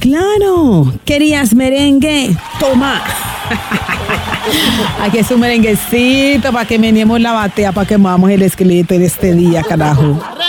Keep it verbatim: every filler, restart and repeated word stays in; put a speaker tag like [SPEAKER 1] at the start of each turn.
[SPEAKER 1] claro. ¿Querías merengue? Toma. Aquí es un merenguecito para que meneemos la batea, para que movamos el esqueleto en este día, carajo.